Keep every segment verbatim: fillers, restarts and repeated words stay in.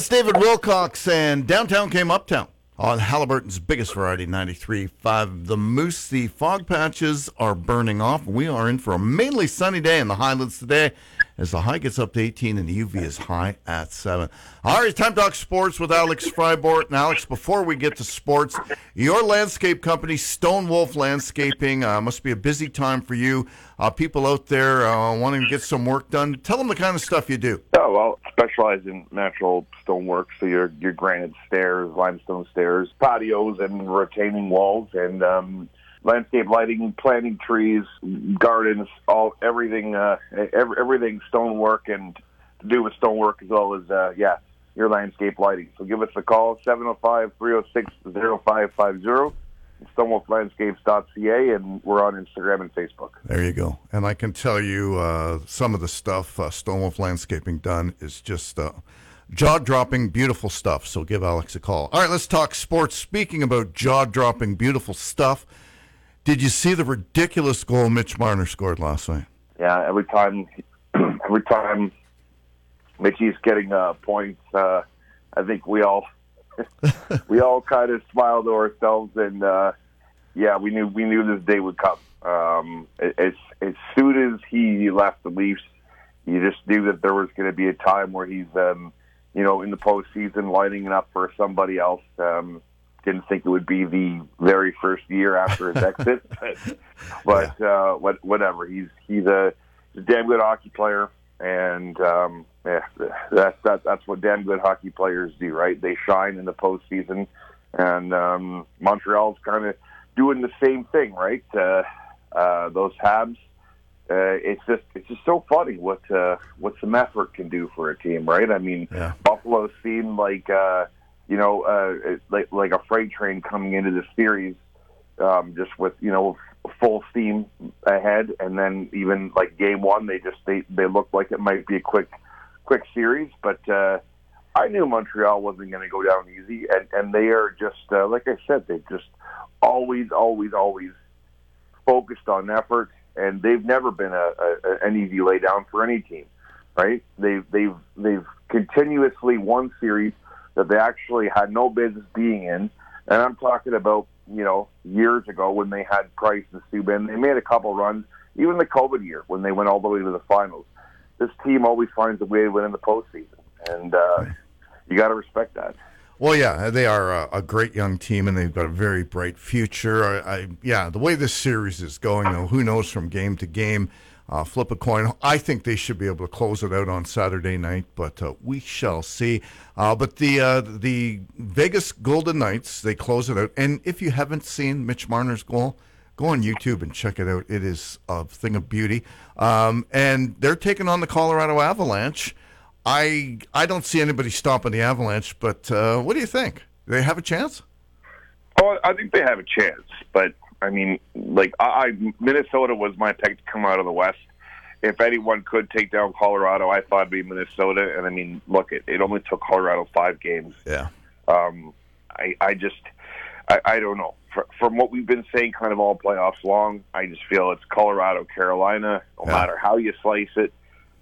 That's David Wilcox, and Downtown came uptown on Halliburton's biggest variety, ninety-three point five The Moose. The fog patches are burning off. We are in for a mainly sunny day in the Highlands today as the high gets up to eighteen and the U V is high at seven. All right, it's time to talk sports with Alex Fribort. And Alex, before we get to sports, your landscape company, Stone Wolf Landscaping, uh, must be a busy time for you. Uh, people out there uh, wanting to get some work done. Tell them the kind of stuff you do. Oh, well, specialize in natural stonework, so your your granite stairs, limestone stairs, patios, and retaining walls, and um, landscape lighting, planting trees, gardens, all everything, uh, every, everything stonework and to do with stonework as well as uh, yeah, your landscape lighting. So give us a call, seven oh five, three oh six, oh five five oh. stone wolf landscapes dot c a, and we're on Instagram and Facebook. There you go. And I can tell you uh, some of the stuff uh, Stone Wolf Landscaping done is just uh, jaw-dropping, beautiful stuff. So give Alex a call. All right, let's talk sports. Speaking about jaw-dropping, beautiful stuff, did you see the ridiculous goal Mitch Marner scored last night? Yeah, every time, every time Mitchie's getting uh, points, uh, I think we all we all kind of smiled to ourselves, and uh, yeah, we knew we knew this day would come. Um, as as soon as he left the Leafs, you just knew that there was going to be a time where he's, um, you know, in the postseason lining it up for somebody else. Um, didn't think it would be the very first year after his exit, but yeah. uh, what, whatever. He's he's a, he's a damn good hockey player, and um, yeah, that's that, that's what damn good hockey players do, right? They shine in the postseason, and um, Montreal's kind of doing the same thing, right? Uh, uh, those Habs. Uh, it's just it's just so funny what uh, what some effort can do for a team, right? I mean, yeah. Buffalo seemed like uh, you know uh, like like a freight train coming into the series, um, just with you know full steam ahead, and then even like game one, they just they they looked like it might be a quick quick series, but uh, I knew Montreal wasn't going to go down easy, and and they are just uh, like I said, they just always always always focused on effort. And they've never been a, a, an easy lay down for any team, right? They've they've they've continuously won series that they actually had no business being in, and I'm talking about you know years ago when they had Price and Subban. They made a couple runs, even the COVID year when they went all the way to the finals. This team always finds a way to win in the postseason, and uh, you got to respect that. Well, yeah, they are a, a great young team, and they've got a very bright future. I, I, yeah, the way this series is going, though, who knows from game to game? Uh, flip a coin. I think they should be able to close it out on Saturday night, but uh, we shall see. Uh, but the uh, the Vegas Golden Knights, they close it out. And if you haven't seen Mitch Marner's goal, go on YouTube and check it out. It is a thing of beauty. Um, and they're taking on the Colorado Avalanche. I I don't see anybody stopping the Avalanche, but uh, what do you think? Do they have a chance? Oh, I think they have a chance, but I mean, like I, I Minnesota was my pick to come out of the West. If anyone could take down Colorado, I thought it'd be Minnesota. And I mean, look, it, it only took Colorado five games. Yeah. Um, I I just I, I don't know. For, from what we've been saying, kind of all playoffs long, I just feel it's Colorado, Carolina, no yeah. matter how you slice it.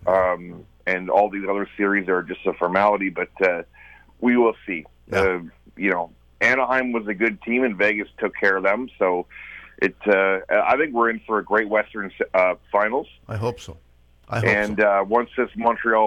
Um, And all these other series are just a formality, but uh, we will see. Yeah. Uh, you know, Anaheim was a good team, and Vegas took care of them. So, it. Uh, I think we're in for a great Western uh, Finals. I hope so. I hope and so. uh, once this Montreal